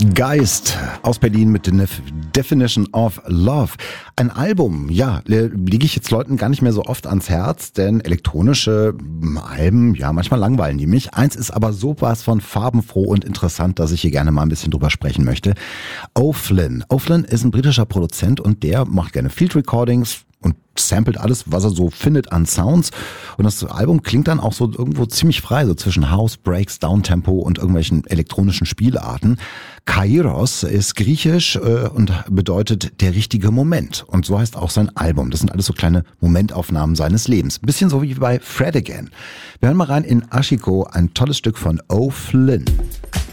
Geist aus Berlin mit der Definition of Love. Ein Album, ja, lege ich jetzt Leuten gar nicht mehr so oft ans Herz, denn elektronische Alben, ja, manchmal langweilen die mich. Eins ist aber sowas von farbenfroh und interessant, dass ich hier gerne mal ein bisschen drüber sprechen möchte. O'Flynn. O'Flynn ist ein britischer Produzent und der macht gerne Field Recordings und samplet alles, was er so findet an Sounds. Und das Album klingt dann auch so irgendwo ziemlich frei, so zwischen House, Breaks, Downtempo und irgendwelchen elektronischen Spielarten. Kairos ist griechisch und bedeutet der richtige Moment. Und so heißt auch sein Album. Das sind alles so kleine Momentaufnahmen seines Lebens. Ein bisschen so wie bei Fred Again. Wir hören mal rein in Ashiko, ein tolles Stück von O'Flynn.